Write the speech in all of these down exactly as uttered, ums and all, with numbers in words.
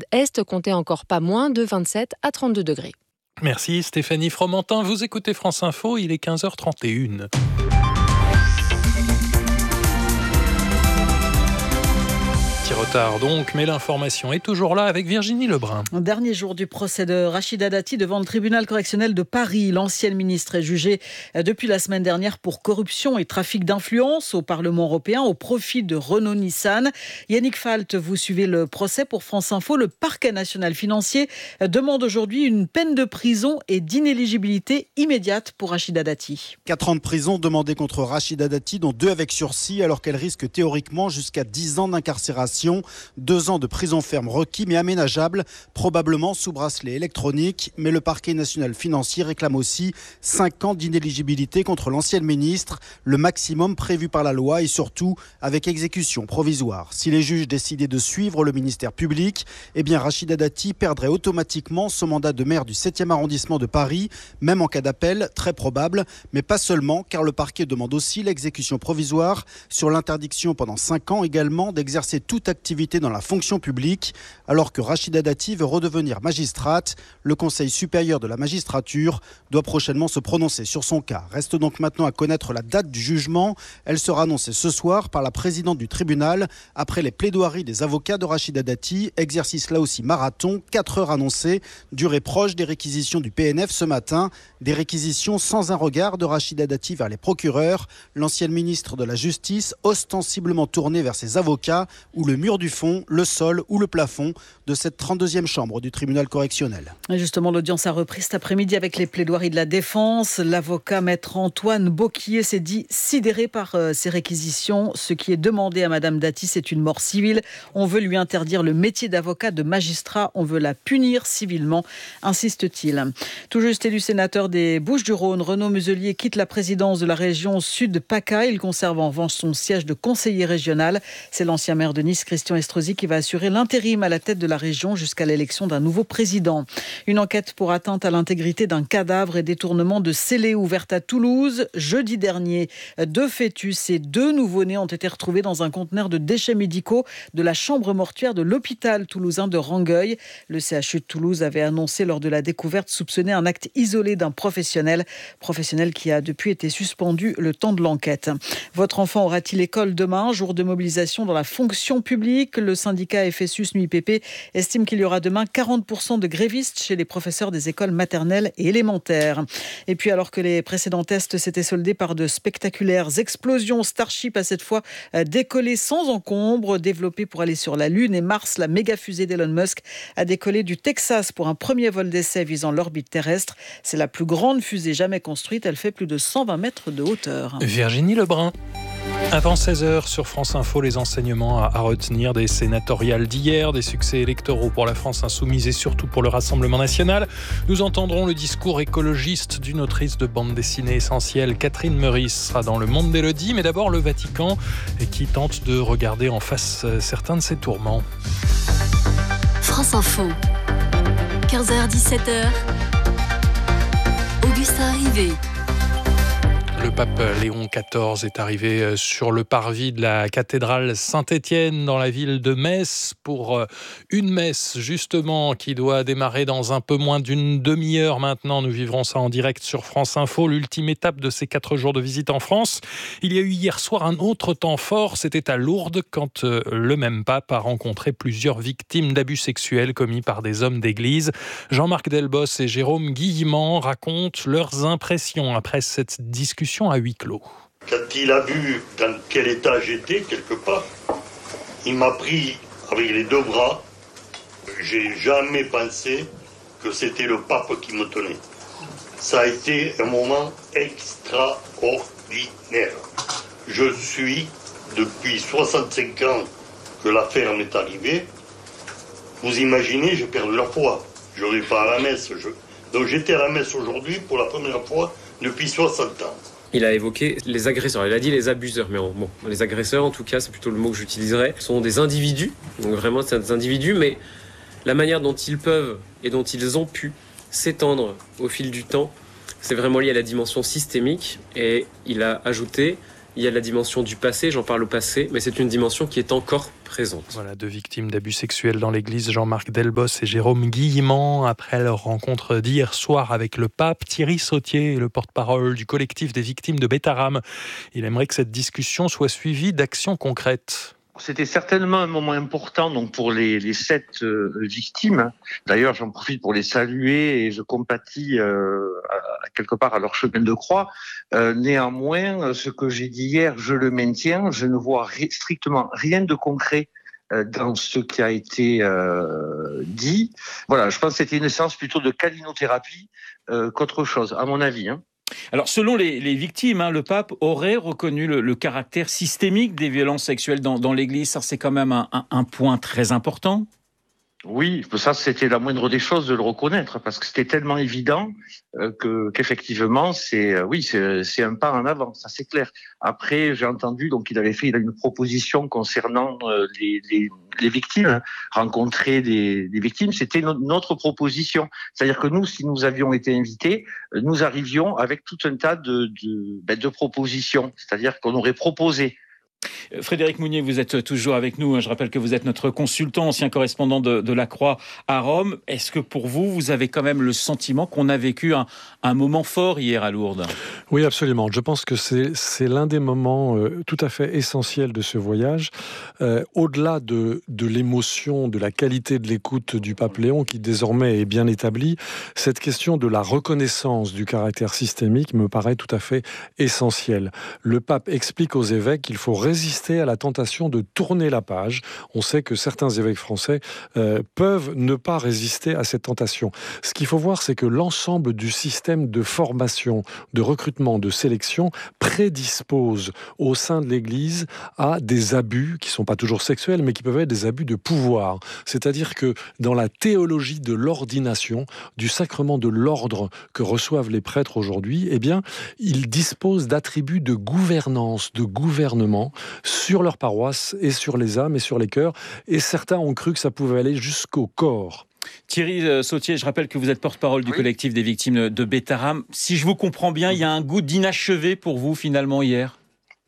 est comptait encore pas moins de vingt-sept à trente-deux degrés. Merci Stéphanie Fromentin. Vous écoutez France Info, il est quinze heures trente et une. Petit retard donc, mais l'information est toujours là avec Virginie Lebrun. Dernier jour du procès de Rachida Dati devant le tribunal correctionnel de Paris. L'ancienne ministre est jugée depuis la semaine dernière pour corruption et trafic d'influence au Parlement européen au profit de Renault-Nissan. Yannick Falt, vous suivez le procès pour France Info. Le parquet national financier demande aujourd'hui une peine de prison et d'inéligibilité immédiate pour Rachida Dati. Quatre ans de prison demandés contre Rachida Dati, dont deux avec sursis, alors qu'elle risque théoriquement jusqu'à dix ans d'incarcération. Deux ans de prison ferme requis mais aménageables, probablement sous bracelet électronique. Mais le parquet national financier réclame aussi cinq ans d'inéligibilité contre l'ancienne ministre, le maximum prévu par la loi et surtout avec exécution provisoire. Si les juges décidaient de suivre le ministère public, eh bien Rachida Dati perdrait automatiquement son mandat de maire du septième arrondissement de Paris, même en cas d'appel, très probable, mais pas seulement, car le parquet demande aussi l'exécution provisoire sur l'interdiction pendant cinq ans également d'exercer toute activité dans la fonction publique, alors que Rachida Dati veut redevenir magistrate. Le Conseil supérieur de la magistrature doit prochainement se prononcer sur son cas. Reste donc maintenant à connaître la date du jugement. Elle sera annoncée ce soir par la présidente du tribunal, après les plaidoiries des avocats de Rachida Dati. Exercice là aussi marathon, quatre heures annoncées, durée proche des réquisitions du P N F ce matin. Des réquisitions sans un regard de Rachida Dati vers les procureurs. L'ancienne ministre de la Justice, ostensiblement tournée vers ses avocats, ou le mur du fond, le sol ou le plafond de cette trente-deuxième chambre du tribunal correctionnel. Et justement, l'audience a repris cet après-midi avec les plaidoiries de la défense. L'avocat maître Antoine Boquillet s'est dit sidéré par euh, ces réquisitions. Ce qui est demandé à Madame Dati, c'est une mort civile. On veut lui interdire le métier d'avocat, de magistrat. On veut la punir civilement, insiste-t-il. Tout juste élu sénateur des Bouches-du-Rhône, Renaud Muselier quitte la présidence de la région Sud-PACA. Il conserve en revanche son siège de conseiller régional. C'est l'ancien maire de Nice, Christian Estrosi, qui va assurer l'intérim à la tête de la région jusqu'à l'élection d'un nouveau président. Une enquête pour atteinte à l'intégrité d'un cadavre et détournement de scellés ouverte à Toulouse. Jeudi dernier, deux fœtus et deux nouveau-nés ont été retrouvés dans un conteneur de déchets médicaux de la chambre mortuaire de l'hôpital toulousain de Rangueil. Le C H U de Toulouse avait annoncé lors de la découverte soupçonner un acte isolé d'un professionnel, professionnel qui a depuis été suspendu le temps de l'enquête. Votre enfant aura-t-il école demain? Jour de mobilisation dans la fonction publique. Le syndicat F S U S N U I P P estime qu'il y aura demain quarante pour cent de grévistes chez les professeurs des écoles maternelles et élémentaires. Et puis alors que les précédents tests s'étaient soldés par de spectaculaires explosions, Starship a cette fois décollé sans encombre. Développée pour aller sur la Lune et Mars, la méga fusée d'Elon Musk a décollé du Texas pour un premier vol d'essai visant l'orbite terrestre. C'est la plus grande fusée jamais construite. Elle fait plus de cent vingt mètres de hauteur. Virginie Lebrun. Avant seize heures sur France Info, les enseignements à retenir des sénatoriales d'hier, des succès électoraux pour la France insoumise et surtout pour le Rassemblement national. Nous entendrons le discours écologiste d'une autrice de bande dessinée essentielle, Catherine Meurice, sera dans Le Monde d'Élodie, mais d'abord le Vatican qui tente de regarder en face certains de ses tourments. France Info, quinze heures dix-sept heures, Augustin Rivet. Le pape Léon quatorze est arrivé sur le parvis de la cathédrale Saint-Étienne dans la ville de Metz pour une messe justement qui doit démarrer dans un peu moins d'une demi-heure maintenant. Nous vivrons ça en direct sur France Info, l'ultime étape de ces quatre jours de visite en France. Il y a eu hier soir un autre temps fort, c'était à Lourdes quand le même pape a rencontré plusieurs victimes d'abus sexuels commis par des hommes d'église. Jean-Marc Delbos et Jérôme Guillemant racontent leurs impressions après cette discussion à huis clos. Quand il a vu dans quel état j'étais, quelque part, il m'a pris avec les deux bras. J'ai jamais pensé que c'était le pape qui me tenait. Ça a été un moment extraordinaire. Je suis, depuis soixante-cinq ans que l'affaire m'est arrivée, vous imaginez, j'ai perdu la foi. Je ne vais pas à la messe. Je... Donc j'étais à la messe aujourd'hui pour la première fois depuis soixante ans. Il a évoqué les agresseurs, il a dit les abuseurs, mais bon, les agresseurs en tout cas, c'est plutôt le mot que j'utiliserais, sont des individus, donc vraiment c'est des individus, mais la manière dont ils peuvent et dont ils ont pu s'étendre au fil du temps, c'est vraiment lié à la dimension systémique, et il a ajouté Il y a la dimension du passé, j'en parle au passé, mais c'est une dimension qui est encore présente. Voilà, deux victimes d'abus sexuels dans l'église, Jean-Marc Delbos et Jérôme Guillemant, après leur rencontre d'hier soir avec le pape. Thierry Sautier, le porte-parole du collectif des victimes de Bétarame. Il aimerait que cette discussion soit suivie d'actions concrètes. C'était certainement un moment important donc pour les, les sept euh, victimes. D'ailleurs, j'en profite pour les saluer et je compatis euh, à, à quelque part à leur chemin de croix. Euh, néanmoins, ce que j'ai dit hier, je le maintiens. Je ne vois ri- strictement rien de concret euh, dans ce qui a été euh, dit. Voilà, je pense que c'était une séance plutôt de calinothérapie euh, qu'autre chose, à mon avis, hein. Alors, selon les, les victimes, hein, le pape aurait reconnu le, le caractère systémique des violences sexuelles dans, dans l'Église. Ça, c'est quand même un, un, un point très important. Oui, ça c'était la moindre des choses de le reconnaître parce que c'était tellement évident euh, que qu'effectivement c'est euh, oui c'est c'est un pas en avant, ça c'est clair. Après j'ai entendu donc il avait fait il a une proposition concernant euh, les, les les victimes, rencontrer des, des victimes, c'était no- notre proposition. C'est-à-dire que nous, si nous avions été invités, nous arrivions avec tout un tas de de, ben, de propositions. C'est-à-dire qu'on aurait proposé. Frédéric Mounier, vous êtes toujours avec nous. Je rappelle que vous êtes notre consultant, ancien correspondant de, de la Croix à Rome. Est-ce que pour vous, vous avez quand même le sentiment qu'on a vécu un, un moment fort hier à Lourdes ? Oui, absolument. Je pense que c'est, c'est l'un des moments euh, tout à fait essentiels de ce voyage. Euh, au-delà de, de l'émotion, de la qualité de l'écoute du pape Léon, qui désormais est bien établie, cette question de la reconnaissance du caractère systémique me paraît tout à fait essentielle. Le pape explique aux évêques qu'il faut résister à la tentation de tourner la page. On sait que certains évêques français euh, peuvent ne pas résister à cette tentation. Ce qu'il faut voir, c'est que l'ensemble du système de formation, de recrutement, de sélection prédispose au sein de l'Église à des abus qui ne sont pas toujours sexuels, mais qui peuvent être des abus de pouvoir. C'est-à-dire que dans la théologie de l'ordination, du sacrement de l'ordre que reçoivent les prêtres aujourd'hui, eh bien, ils disposent d'attributs de gouvernance, de gouvernement sur leur paroisse et sur les âmes et sur les cœurs. Et certains ont cru que ça pouvait aller jusqu'au corps. Thierry Sautier, je rappelle que vous êtes porte-parole du oui. collectif des victimes de Bétarame. Si je vous comprends bien, il y a un goût d'inachevé pour vous finalement hier.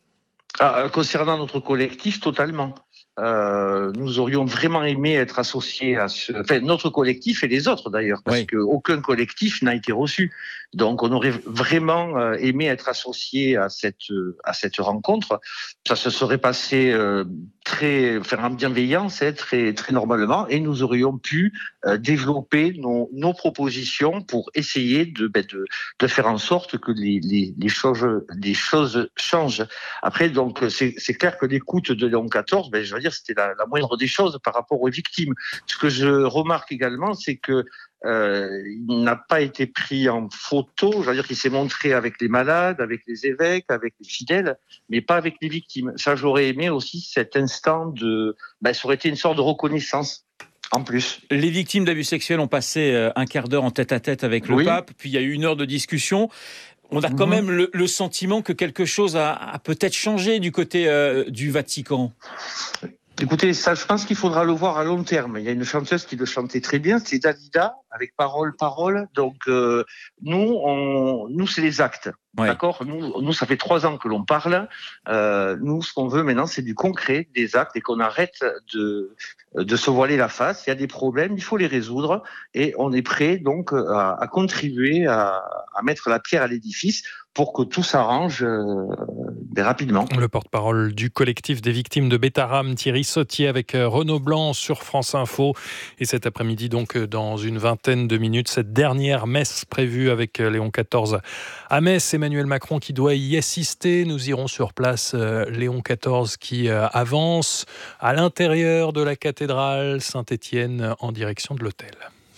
Ah, concernant notre collectif, totalement. Euh, nous aurions vraiment aimé être associés à ce, enfin notre collectif et les autres d'ailleurs, parce oui. que aucun collectif n'a été reçu. Donc on aurait vraiment euh, aimé être associés à cette euh, à cette rencontre. Ça se serait passé euh, très, enfin en bienveillance, hein, très très normalement, et nous aurions pu euh, développer nos nos propositions pour essayer de ben, de de faire en sorte que les les les choses les choses changent. Après donc c'est c'est clair que l'écoute de Léon quatorze, ben je veux dire c'était la, la moindre des choses par rapport aux victimes. Ce que je remarque également, c'est que euh, il n'a pas été pris en photo. Je veux dire qu'il s'est montré avec les malades, avec les évêques, avec les fidèles, mais pas avec les victimes. Ça, j'aurais aimé aussi cet instant de. Ben, ça aurait été une sorte de reconnaissance. En plus. Les victimes d'abus sexuels ont passé un quart d'heure en tête-à-tête avec le oui. pape, puis il y a eu une heure de discussion. On a quand mmh. même le, le sentiment que quelque chose a, a peut-être changé du côté euh, du Vatican. Écoutez, ça, je pense qu'il faudra le voir à long terme. Il y a une chanteuse qui le chantait très bien, c'est Dalida, avec parole, parole. Donc, euh, nous, on, nous, c'est les actes. Ouais. D'accord. Nous, nous, ça fait trois ans que l'on parle. Euh, nous, ce qu'on veut maintenant, c'est du concret, des actes, et qu'on arrête de de se voiler la face. Il y a des problèmes, il faut les résoudre, et on est prêt donc à, à contribuer à, à mettre la pierre à l'édifice pour que tout s'arrange euh, rapidement. Le porte-parole du collectif des victimes de Bétarame, Thierry Sautier, avec Renaud Blanc sur France Info. Et cet après-midi, donc, dans une vingtaine de minutes, cette dernière messe prévue avec Léon quatorze à Metz. Emmanuel Macron qui doit y assister. Nous irons sur place. Léon quatorze qui avance à l'intérieur de la cathédrale Saint-Étienne en direction de l'autel.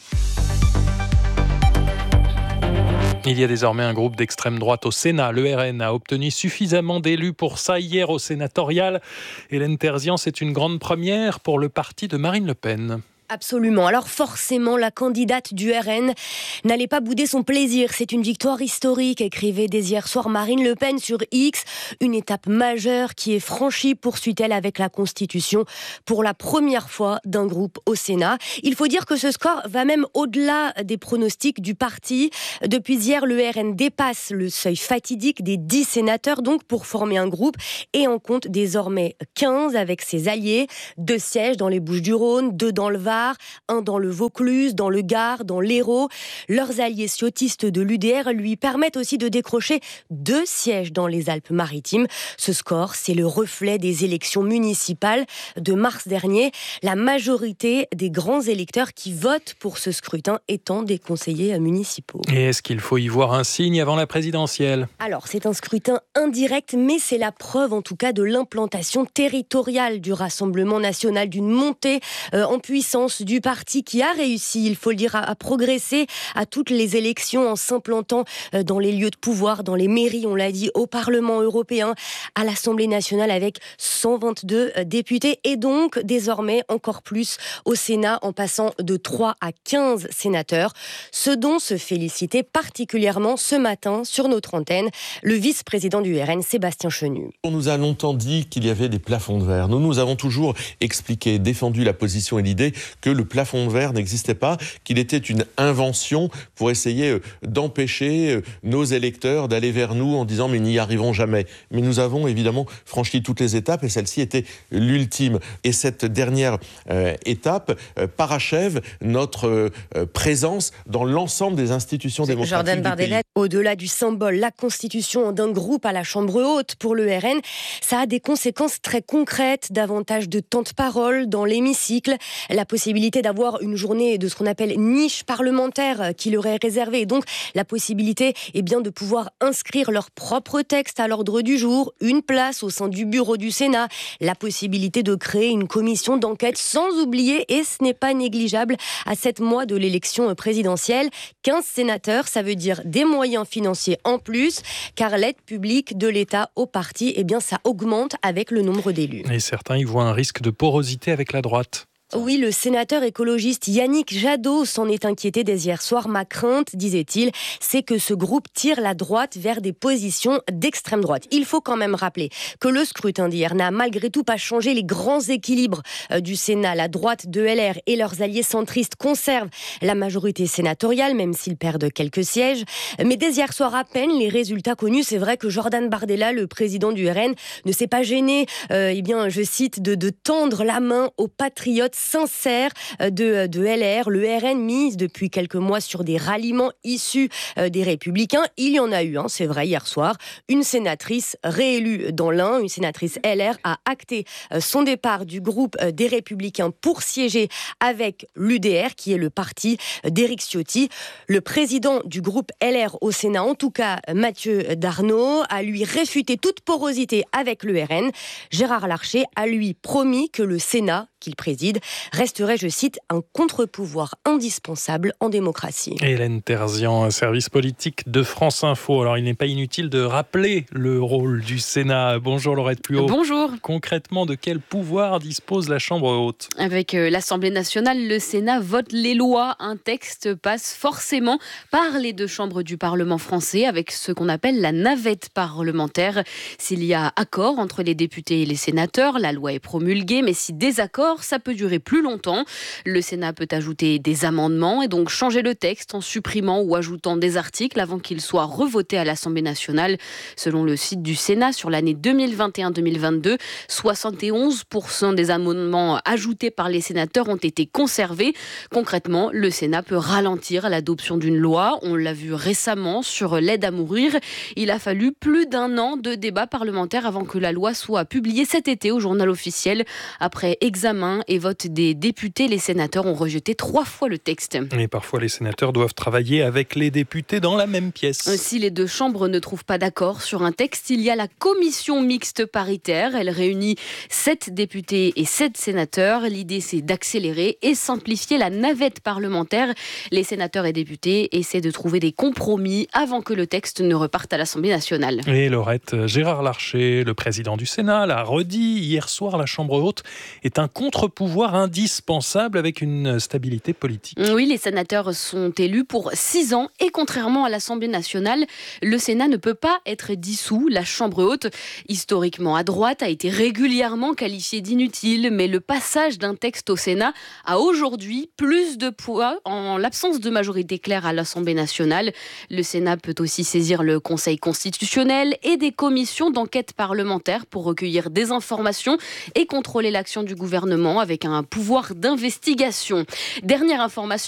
Il y a désormais un groupe d'extrême droite au Sénat. Le R N a obtenu suffisamment d'élus pour ça hier au sénatorial. Hélène Terzian, c'est une grande première pour le parti de Marine Le Pen. Absolument. Alors forcément, la candidate du R N n'allait pas bouder son plaisir. C'est une victoire historique, écrivait dès hier soir Marine Le Pen sur X. Une étape majeure qui est franchie, poursuit-elle, avec la Constitution pour la première fois d'un groupe au Sénat. Il faut dire que ce score va même au-delà des pronostics du parti. Depuis hier, le R N dépasse le seuil fatidique des dix sénateurs donc pour former un groupe et en compte désormais quinze avec ses alliés. Deux sièges dans les Bouches-du-Rhône, deux dans le Var, un dans le Vaucluse, dans le Gard, dans l'Hérault. Leurs alliés ciotistes de l'U D R lui permettent aussi de décrocher deux sièges dans les Alpes-Maritimes. Ce score, c'est le reflet des élections municipales de mars dernier. La majorité des grands électeurs qui votent pour ce scrutin étant des conseillers municipaux. Et est-ce qu'il faut y voir un signe avant la présidentielle ? Alors, c'est un scrutin indirect, mais c'est la preuve en tout cas de l'implantation territoriale du Rassemblement national, d'une montée euh, en puissance du parti qui a réussi, il faut le dire, à, à progresser à toutes les élections en s'implantant euh, dans les lieux de pouvoir, dans les mairies, on l'a dit, au Parlement européen, à l'Assemblée nationale avec cent vingt-deux euh, députés et donc désormais encore plus au Sénat en passant de trois à quinze sénateurs. Ce dont se félicitait particulièrement ce matin sur notre antenne le vice-président du R N, Sébastien Chenu. On nous a longtemps dit qu'il y avait des plafonds de verre. Nous, nous avons toujours expliqué, défendu la position et l'idée que le plafond de verre n'existait pas, qu'il était une invention pour essayer d'empêcher nos électeurs d'aller vers nous en disant « mais ils n'y arriveront jamais ». Mais nous avons évidemment franchi toutes les étapes et celle-ci était l'ultime. Et cette dernière euh, étape euh, parachève notre euh, présence dans l'ensemble des institutions démocratiques Jordan du Bardella, pays. Au-delà du symbole, la constitution d'un groupe à la Chambre haute pour le R N, ça a des conséquences très concrètes, davantage de temps de parole dans l'hémicycle, la possibilité d'avoir une journée de ce qu'on appelle niche parlementaire qui leur est réservée, et donc la possibilité eh bien, de pouvoir inscrire leur propre texte à l'ordre du jour, une place au sein du bureau du Sénat, la possibilité de créer une commission d'enquête sans oublier, et ce n'est pas négligeable, à sept mois de l'élection présidentielle, quinze sénateurs, ça veut dire des moyens financiers en plus, car l'aide publique de l'État au parti, eh bien, ça augmente avec le nombre d'élus. Et certains y voient un risque de porosité avec la droite. Oui, le sénateur écologiste Yannick Jadot s'en est inquiété dès hier soir. Ma crainte, disait-il, c'est que ce groupe tire la droite vers des positions d'extrême droite. Il faut quand même rappeler que le scrutin d'hier n'a malgré tout pas changé les grands équilibres du Sénat. La droite de L R et leurs alliés centristes conservent la majorité sénatoriale, même s'ils perdent quelques sièges. Mais dès hier soir à peine, les résultats connus, c'est vrai que Jordan Bardella, le président du R N, ne s'est pas gêné, euh, eh bien, je cite, de, de tendre la main aux patriotes sincère de, de L R. Le R N mise depuis quelques mois sur des ralliements issus des Républicains. Il y en a eu, hein, c'est vrai, hier soir. Une sénatrice réélue dans l'Ain, une sénatrice L R, a acté son départ du groupe des Républicains pour siéger avec l'U D R, qui est le parti d'Éric Ciotti. Le président du groupe L R au Sénat, en tout cas Mathieu Darnaud, a lui réfuté toute porosité avec le R N. Gérard Larcher a lui promis que le Sénat, qu'il préside, resterait, je cite, un contre-pouvoir indispensable en démocratie. Hélène Terzian, service politique de France Info. Alors, il n'est pas inutile de rappeler le rôle du Sénat. Bonjour Laurette Puot. Bonjour. Concrètement, de quel pouvoir dispose la Chambre haute ? Avec l'Assemblée nationale, le Sénat vote les lois. Un texte passe forcément par les deux chambres du Parlement français avec ce qu'on appelle la navette parlementaire. S'il y a accord entre les députés et les sénateurs, la loi est promulguée, mais si désaccord, ça peut durer plus longtemps. Le Sénat peut ajouter des amendements et donc changer le texte en supprimant ou ajoutant des articles avant qu'il soit revoté à l'Assemblée nationale. Selon le site du Sénat, sur l'année deux mille vingt et un deux mille vingt-deux, soixante et onze pour cent des amendements ajoutés par les sénateurs ont été conservés. Concrètement, le Sénat peut ralentir l'adoption d'une loi. On l'a vu récemment sur l'aide à mourir. Il a fallu plus d'un an de débat parlementaire avant que la loi soit publiée cet été au journal officiel. Après examen et vote des députés, les sénateurs ont rejeté trois fois le texte. Et parfois, les sénateurs doivent travailler avec les députés dans la même pièce. Si les deux chambres ne trouvent pas d'accord sur un texte, il y a la commission mixte paritaire. Elle réunit sept députés et sept sénateurs. L'idée, c'est d'accélérer et simplifier la navette parlementaire. Les sénateurs et députés essaient de trouver des compromis avant que le texte ne reparte à l'Assemblée nationale. Et Laurette, Gérard Larcher, le président du Sénat, l'a redit hier soir, la Chambre haute est un contre-pouvoir indispensable avec une stabilité politique. Oui, les sénateurs sont élus pour six ans et contrairement à l'Assemblée nationale, le Sénat ne peut pas être dissous. La Chambre haute, historiquement à droite, a été régulièrement qualifiée d'inutile, mais le passage d'un texte au Sénat a aujourd'hui plus de poids en l'absence de majorité claire à l'Assemblée nationale. Le Sénat peut aussi saisir le Conseil constitutionnel et des commissions d'enquête parlementaire pour recueillir des informations et contrôler l'action du gouvernement avec un pouvoir d'investigation. Dernière information.